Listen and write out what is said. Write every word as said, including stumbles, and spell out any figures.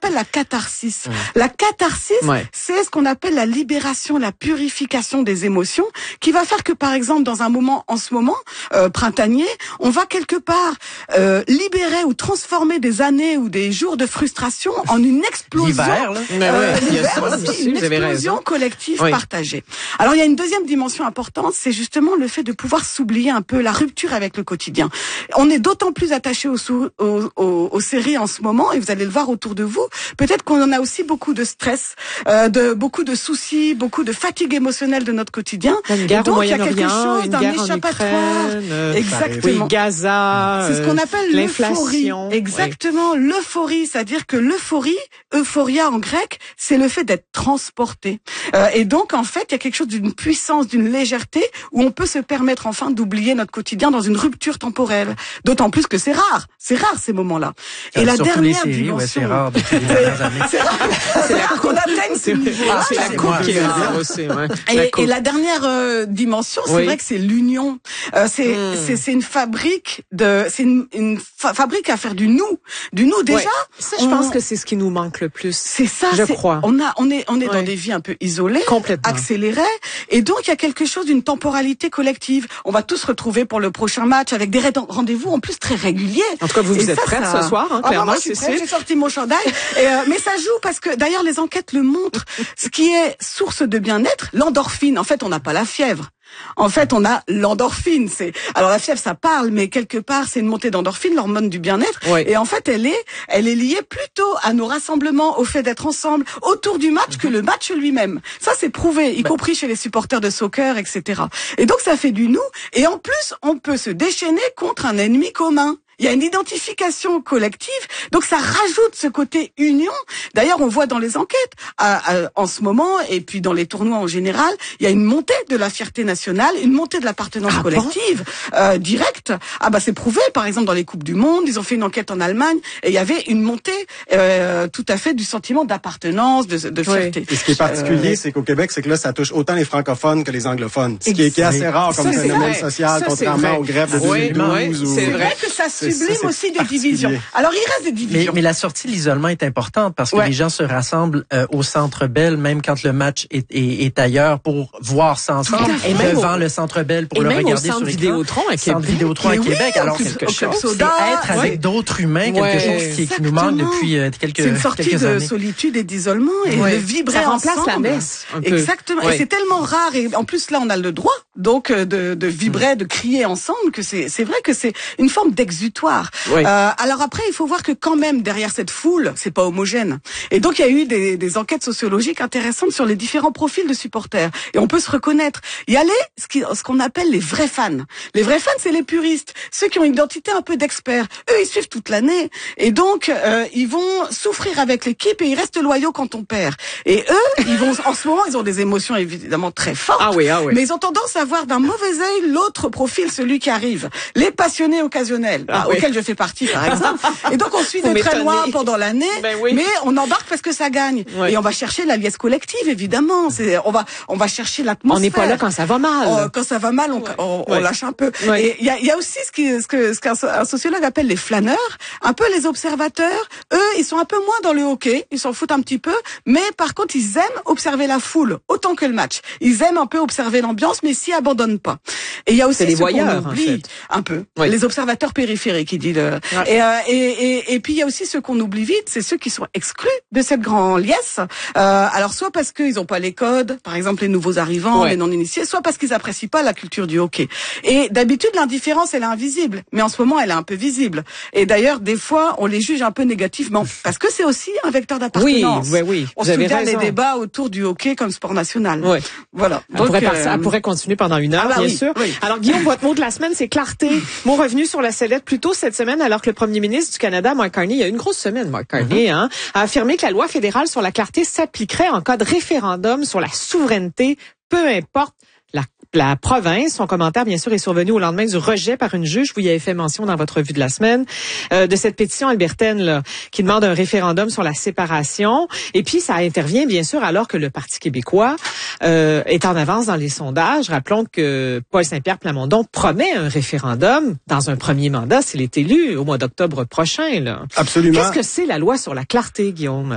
appelle la catharsis. Ouais. La catharsis, ouais. c'est ce qu'on appelle la libération, la purification des émotions, qui va faire que, par exemple, dans un moment, en ce moment, euh, printanier, on va quelque part euh, libérer ou transformer des années ou des jours de frustration en une explosion. L'hiver, là. Euh, ouais, l'hiver aussi, aussi, une explosion collective oui. partagée. Alors, il y a une deuxième dimension importante, c'est justement le fait de pouvoir s'oublier un peu, la rupture avec le quotidien. On est d'autant plus attaché aux, sou- aux, aux, aux séries en ce moment, et vous allez le voir autour de vous. Peut-être qu'on en a aussi beaucoup de stress, euh, de beaucoup de soucis, beaucoup de fatigue émotionnelle de notre quotidien. Une guerre et donc, au il y a quelque Moyen-Orient, chose d'un échappatoire. Euh, Exactement. Oui, Gaza. C'est ce qu'on appelle l'euphorie. Exactement, oui. L'euphorie, c'est-à-dire que l'euphorie, euphoria en grec, c'est le fait d'être transporté. Euh, et donc, en fait, il y a quelque chose d'une puissance, d'une légèreté, où on peut se permettre enfin d'oublier notre quotidien dans une rupture temporelle. D'autant plus que c'est rare. C'est rare ces moments-là. Et la dernière séries, dimension, ouais, c'est rare depuis les dernières années. C'est rare. C'est rare qu'on atteigne ce niveau-là. C'est la coupe qui est rare aussi. Ouais. Et, la, et la dernière euh, dimension, c'est oui. vrai que c'est l'union. Euh, c'est, mmh. c'est c'est une fabrique de, c'est une, une fa- fabrique à faire du nous, du nous déjà. Ouais. Ça, je on, pense que c'est ce qui nous manque le plus. C'est ça. Je c'est, crois. On a, on est, on est ouais. dans des vies un peu isolées, complètement accélérées, et donc il y a quelque chose d'une temporalité collective. On va tous se retrouver pour le prochain match avec des rendez-vous en plus très réguliers. En tout cas, vous, vous et êtes ça, prête ça... ce soir, hein, ah, clairement. Bah, moi, je suis prête, j'ai sorti mon chandail. et, euh, mais ça joue parce que d'ailleurs les enquêtes le montrent. Ce qui est source de bien-être, l'endorphine. En fait, on n'a pas la fièvre. En fait, on a l'endorphine. C'est alors la fièvre, ça parle, mais quelque part, c'est une montée d'endorphine, l'hormone du bien-être. Oui. Et en fait, elle est, elle est liée plutôt à nos rassemblements, au fait d'être ensemble autour du match, mm-hmm. que le match lui-même. Ça, c'est prouvé, y ben. compris chez les supporters de soccer, et cetera. Et donc, ça fait du nous. Et en plus, on peut se déchaîner contre un ennemi commun. Il y a une identification collective, donc ça rajoute ce côté union. D'ailleurs, on voit dans les enquêtes à, à, en ce moment, et puis dans les tournois en général, il y a une montée de la fierté nationale, une montée de l'appartenance ah collective bon euh, directe. Ah bah c'est prouvé, par exemple dans les coupes du monde, ils ont fait une enquête en Allemagne, et il y avait une montée euh, tout à fait du sentiment d'appartenance, de, de fierté. Oui. Et ce qui est particulier, euh, c'est qu'au Québec, c'est que là, ça touche autant les francophones que les anglophones, ce qui est, qui est assez rare comme ça, phénomène social, ça, contrairement aux grèves de oui, deux mille douze. Oui, ou... c'est vrai que ça sublime c'est, aussi des divisions. Alors, il reste des divisions. Mais, mais la sortie de l'isolement est importante parce que ouais. les gens se rassemblent euh, au Centre Bell, même quand le match est, est, est ailleurs, pour voir ça ensemble, et devant au, le Centre Bell, pour le regarder sur l'écran. Vidéotron à Québec. Centre Vidéotron à oui, Québec. Alors, quelque chose, chose, c'est être avec ouais. d'autres humains, quelque ouais, chose qui, qui nous manque depuis euh, quelques, quelques années. C'est une sortie de années. solitude et d'isolement et ouais. de vibrer ça remplace ensemble. La messe. Exactement. Ouais. Et c'est tellement rare. Et en plus, là, on a le droit, donc, de, de vibrer, de crier ensemble, que c'est, c'est vrai que c'est une forme d'exutoire. Oui. Euh, alors après, il faut voir que quand même derrière cette foule, c'est pas homogène. Et donc il y a eu des, des enquêtes sociologiques intéressantes sur les différents profils de supporters. Et on peut se reconnaître. Il y a les ce, qui, ce qu'on appelle les vrais fans. Les vrais fans, c'est les puristes, ceux qui ont une identité un peu d'experts. Eux, ils suivent toute l'année, et donc euh, ils vont souffrir avec l'équipe et ils restent loyaux quand on perd. Et eux, ils vont en ce moment, ils ont des émotions évidemment très fortes. Ah oui, ah oui. Mais ils ont tendance à voir d'un mauvais œil l'autre profil, celui qui arrive. Les passionnés occasionnels, ah, ah, oui. auxquels je fais partie par exemple. Et donc on suit Vous de très loin pendant l'année, ben oui. mais on embarque parce que ça gagne. Oui. Et on va chercher la liesse collective, évidemment. C'est, on va, on va chercher l'atmosphère. On n'est pas là quand ça va mal. On, quand ça va mal, on, ouais. on, on ouais. lâche un peu. Ouais. Et il y a, y a aussi ce, qui, ce que, ce qu'un un sociologue appelle les flâneurs, un peu les observateurs. Eux, ils sont un peu moins dans le hockey, ils s'en foutent un petit peu, mais par contre, ils aiment observer la foule autant que le match. Ils aiment un peu observer l'ambiance, mais s'y abandonnent pas. Et il y a aussi c'est les ce voyeurs, qu'on oublie, en fait. un peu, oui. les observateurs périphériques, il dit le. Ouais. Et, euh, et, et, et puis il y a aussi ceux qu'on oublie vite, c'est ceux qui sont exclus de cette grande liesse. Euh, alors soit parce qu'ils n'ont pas les codes, par exemple les nouveaux arrivants, ouais. les non-initiés, soit parce qu'ils apprécient pas la culture du hockey. Et d'habitude l'indifférence elle est invisible, mais en ce moment elle est un peu visible. Et d'ailleurs des fois on les juge un peu négativement parce que c'est aussi un vecteur d'appartenance. Oui, oui, oui. On se souvient des débats autour du hockey comme sport national. Oui. Voilà. On, Donc, pourrait, euh... ça pourrait continuer pendant une heure, ah bah bien oui, sûr. Oui. Alors Guillaume, votre mot de la semaine, c'est clarté. Mot revenu sur la sellette plus tôt cette semaine, alors que le premier ministre du Canada, Mark Carney, il y a une grosse semaine, Mark Carney, mm-hmm. hein, a affirmé que la loi fédérale sur la clarté s'appliquerait en cas de référendum sur la souveraineté, peu importe la la province. Son commentaire, bien sûr, est survenu au lendemain du rejet par une juge. Vous y avez fait mention dans votre revue de la semaine euh, de cette pétition albertaine là, qui demande un référendum sur la séparation. Et puis, ça intervient, bien sûr, alors que le Parti québécois euh, est en avance dans les sondages. Rappelons que Paul Saint-Pierre Plamondon promet un référendum dans un premier mandat s'il est élu au mois d'octobre prochain. Là. Absolument. Qu'est-ce que c'est la loi sur la clarté, Guillaume?